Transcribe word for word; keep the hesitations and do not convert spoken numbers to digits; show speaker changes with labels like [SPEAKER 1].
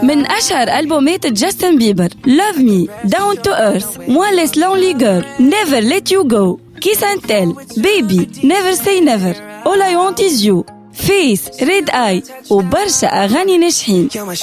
[SPEAKER 1] من أشهر ألبومات جاستن بيبر: Love Me, Down to Earth, One Less Lonely Girl, Never Let You Go, Kiss and Tell, Baby, Never Say Never, All I Want Is You, Face, Red Eye وبرشا أغاني ناجحين.